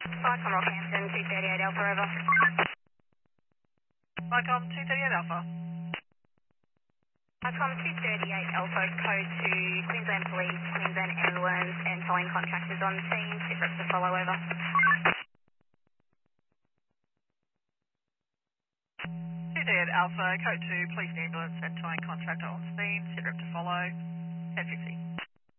Vicom Rockhampton, 238 Alpha, over. Vicom 238 Alpha. Vicom 238 Alpha, code to Queensland Police, Queensland Ambulance, and towing contractors on scene. Sit reps to follow, over. 238 Alpha, code 2, police ambulance and towing contractor on scene. Sit rep to follow. 1050.